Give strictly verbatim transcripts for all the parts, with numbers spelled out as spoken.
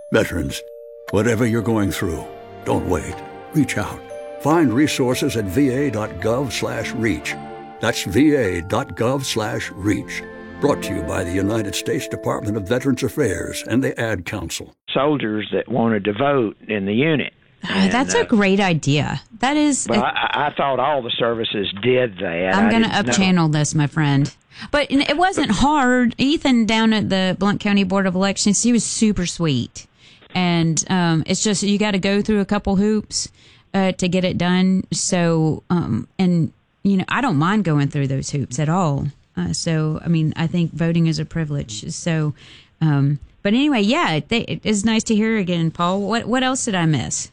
Veterans, whatever you're going through, don't wait. Reach out. Find resources at va.gov slash reach. That's va.gov slash reach. Brought to you by the United States Department of Veterans Affairs and the Ad Council. Soldiers that wanted to vote in the unit. And, That's a uh, great idea. That is. Well, a, I, I thought all the services did that. I'm going to up channel this, my friend. But it wasn't hard. Ethan down at the Blount County Board of Elections, he was super sweet. And um, it's just you got to go through a couple hoops uh, to get it done. So, um, and, you know, I don't mind going through those hoops at all. Uh, so, I mean, I think voting is a privilege. So, um, but anyway, yeah, it, it is nice to hear again, Paul. What what else did I miss?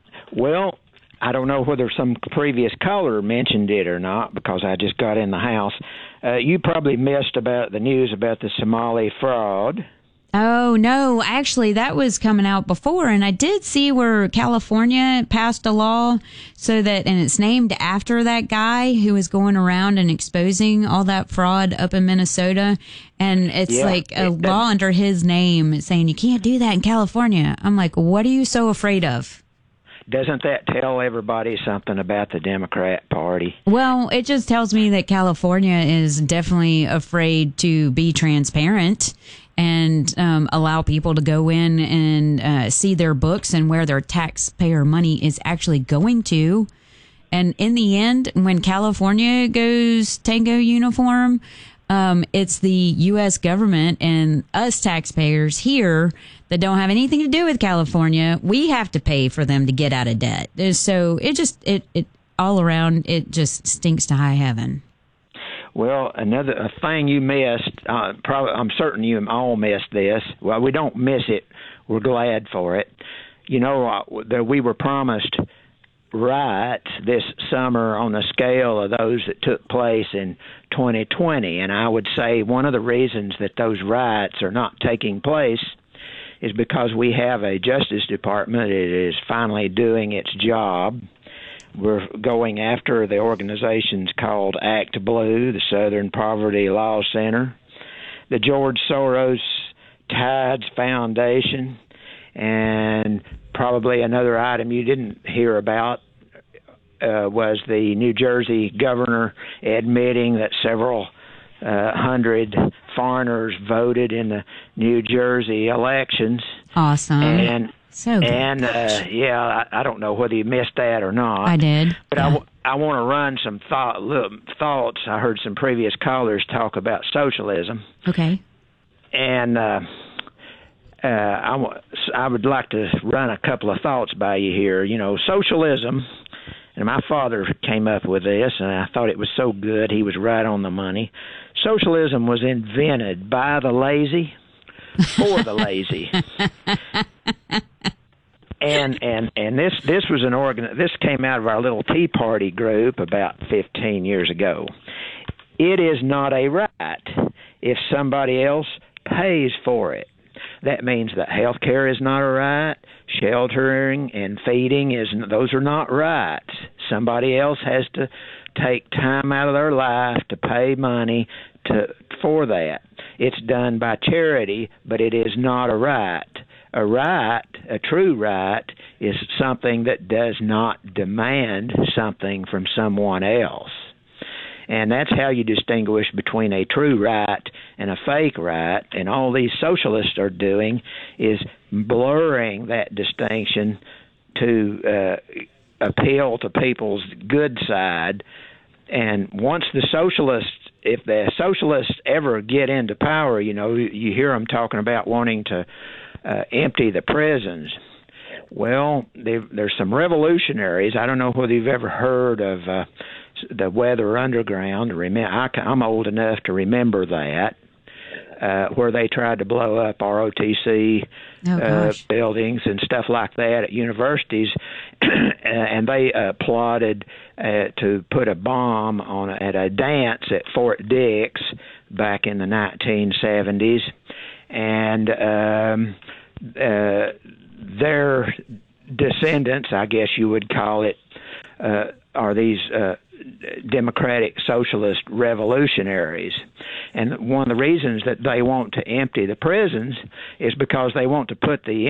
Well, I don't know whether some previous caller mentioned it or not because I just got in the house. Uh, you probably missed about the news about the Somali fraud. Oh, no, actually, that was coming out before. And I did see where California passed a law so that, and it's named after that guy who was going around and exposing all that fraud up in Minnesota. And it's yeah, like a it, law under his name saying you can't do that in California. I'm like, what are you so afraid of? Doesn't that tell everybody something about the Democrat Party? Well, it just tells me that California is definitely afraid to be transparent and um, allow people to go in and uh, see their books and where their taxpayer money is actually going to. And in the end, when California goes tango uniform, um, it's the U S government and us taxpayers here that don't have anything to do with California. We have to pay for them to get out of debt. So it just, it, it all around, it just stinks to high heaven. Well, another a thing you missed, uh, probably, I'm certain you all missed this. Well, we don't miss it. We're glad for it. You know, uh, that we were promised riots this summer on the scale of those that took place in twenty twenty. And I would say one of the reasons that those riots are not taking place is because we have a Justice Department that is finally doing its job. We're going after the organizations called Act Blue, the Southern Poverty Law Center, the George Soros Tides Foundation, and probably another item you didn't hear about uh, was the New Jersey governor admitting that several uh, hundred foreigners voted in the New Jersey elections. Awesome. And So good. And, uh, yeah, I, I don't know whether you missed that or not. I did. But yeah. I, I want to run some thought, little thoughts. I heard some previous callers talk about socialism. Okay. And uh, uh, I, w- I would like to run a couple of thoughts by you here. You know, socialism, and my father came up with this, and I thought it was so good. He was right on the money. Socialism was invented by the lazy for the lazy. And and and this this was an organ. This came out of our little Tea Party group about fifteen years ago. It is not a right if somebody else pays for it. That means that health care is not a right. Sheltering and feeding is those are not rights. Somebody else has to take time out of their life to pay money to for that. It's done by charity, but it is not a right. A right, a true right, is something that does not demand something from someone else. And that's how you distinguish between a true right and a fake right. And all these socialists are doing is blurring that distinction to uh, appeal to people's good side. And once the socialists, if the socialists ever get into power, you know, you hear them talking about wanting to Uh, empty the prisons. Well, there's some revolutionaries. I don't know whether you've ever heard of uh, the Weather Underground. I, I'm old enough to remember that, uh, where they tried to blow up R O T C oh, uh, buildings and stuff like that at universities, and they uh, plotted uh, to put a bomb on a, at a dance at Fort Dix back in the nineteen seventies. And um, uh, their descendants, I guess you would call it, uh, are these uh, democratic socialist revolutionaries. And one of the reasons that they want to empty the prisons is because they want to put the